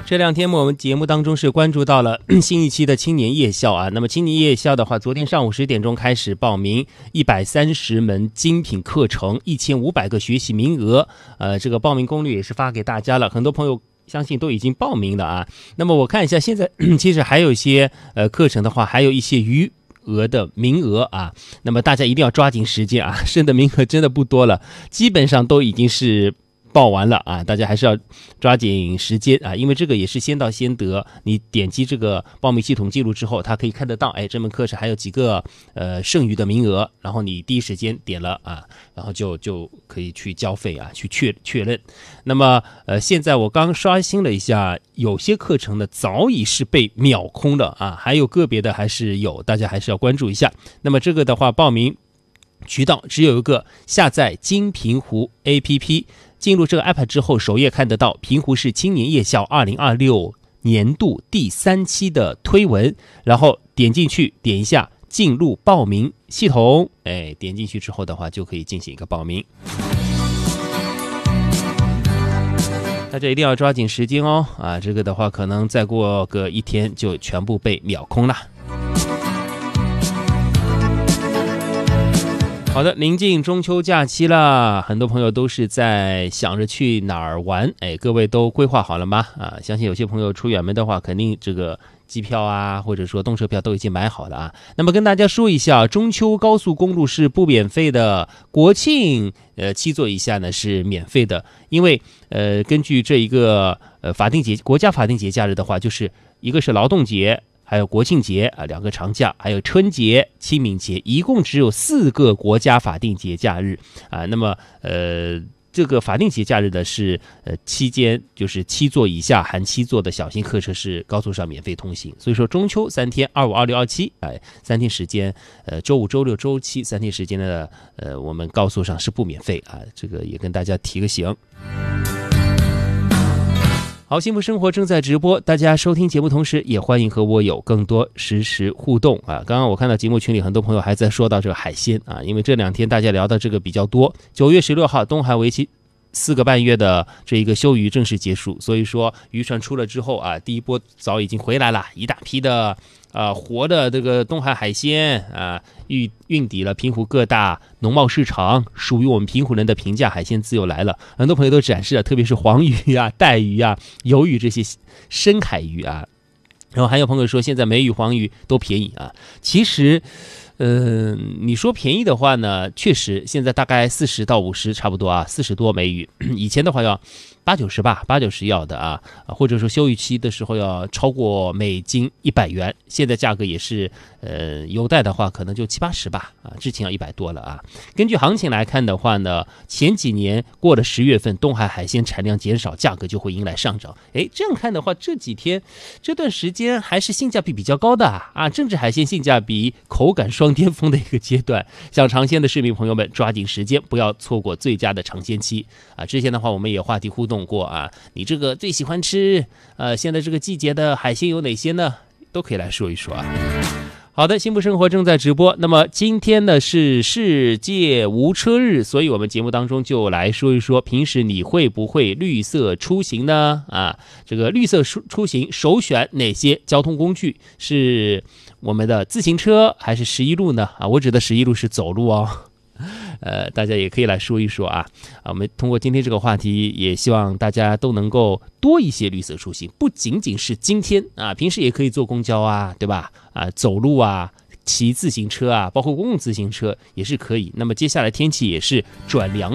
这两天我们节目当中是关注到了新一期的青年夜校啊。那么青年夜校的话，昨天上午10点钟开始报名，130门精品课程，1500个学习名额。这个报名攻略也是发给大家了，很多朋友相信都已经报名了啊。那么我看一下，现在其实还有一些课程的话，还有一些余额的名额啊。那么大家一定要抓紧时间啊，剩的名额真的不多了，基本上都已经是报完了啊，大家还是要抓紧时间啊，因为这个也是先到先得。你点击这个报名系统记录之后，它可以看得到，哎，这门课程还有几个剩余的名额，然后你第一时间点了啊，然后就可以去交费啊，去确认。那么现在我刚刷新了一下，有些课程呢早已是被秒空了啊，还有个别的还是有，大家还是要关注一下。那么这个的话，报名渠道只有一个，下载金平湖 APP。进入这个 app 之后，首页看得到平湖市青年夜校2026年度第3期的推文，然后点进去，点一下进入报名系统，哎，点进去之后的话就可以进行一个报名。大家一定要抓紧时间哦，啊，这个的话可能再过个1天就全部被秒空了。好的，临近中秋假期了，很多朋友都是在想着去哪儿玩，哎，各位都规划好了吗？啊，相信有些朋友出远门的话，肯定这个机票啊，或者说动车票都已经买好了啊。那么跟大家说一下，中秋高速公路是不免费的，国庆7座以下呢是免费的，因为根据这一个法定节国家法定节假日的话，就是一个是劳动节，还有国庆节啊，2个长假，还有春节、清明节，一共只有4个国家法定节假日啊。那么这个法定节假日的是期间就是7座以下含7座的小型客车是高速上免费通行。所以说中秋3天，25、26、27，哎，3天时间，周5、周6、周73天时间的我们高速上是不免费啊，这个也跟大家提个醒。好，幸福生活正在直播，大家收听节目同时也欢迎和我有更多实时互动啊。刚刚我看到节目群里很多朋友还在说到这个海鲜啊，因为这2天大家聊到这个比较多。9月16号东海为期4个半月的这一个休渔正式结束，所以说渔船出了之后啊，第一波早已经回来了，一大批的活的这个东海海鲜啊，运抵了平湖各大农贸市场，属于我们平湖人的平价海鲜自由来了。很多朋友都展示了，特别是黄鱼啊、带鱼啊、鱿鱼这些深海鱼啊。然后还有朋友说现在梅鱼、黄鱼都便宜啊，其实你说便宜的话呢，确实现在大概40到50差不多啊，40多梅鱼，以前的话要80-90吧，80-90要的啊，或者说休渔期的时候要超过每斤100元，现在价格也是有待的话可能就70-80吧，啊，之前要100多了啊。根据行情来看的话呢，前几年过了10月份，东海海鲜产量减少，价格就会迎来上涨。哎，这样看的话，这几天这段时间还是性价比比较高的啊，正值海鲜性价比、口感双巅峰的一个阶段。想尝鲜的市民朋友们，抓紧时间，不要错过最佳的尝鲜期啊！之前的话，我们也话题互动过啊，你这个最喜欢吃现在这个季节的海鲜有哪些呢？都可以来说一说啊。好的，幸福生活正在直播。那么今天呢是世界无车日，所以我们节目当中就来说一说，平时你会不会绿色出行呢？啊，这个绿色出行首选哪些交通工具？是我们的自行车还是11路呢？啊，我指的11路是走路哦。大家也可以来说一说啊。我们通过今天这个话题，也希望大家都能够多一些绿色出行，不仅仅是今天啊，平时也可以坐公交啊，对吧？啊，走路啊，骑自行车啊，包括公共自行车也是可以。那么接下来天气也是转凉。